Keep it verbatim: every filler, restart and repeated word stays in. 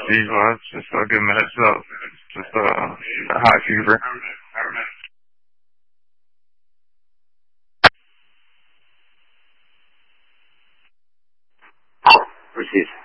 Steve was. Just uh, give him a heads up. Just uh, a high fever. Receive.